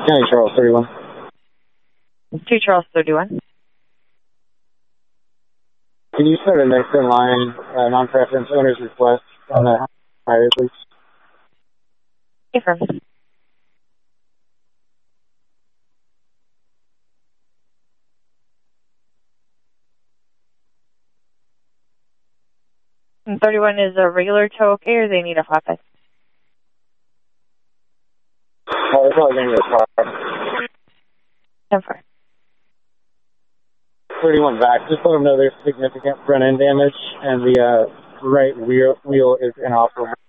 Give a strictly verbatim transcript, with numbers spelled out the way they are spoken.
County Charles thirty-one. two Charles thirty-one. Can you start a next in line uh, non-preference owner's request on the highway, please? Affirm. And thirty-one is a regular tow, okay, or they need a flatbed? Oh, they're probably going to get a car. ten four. thirty-one back. Just let them know there's significant front end damage and the uh, right wheel, wheel is inoperable.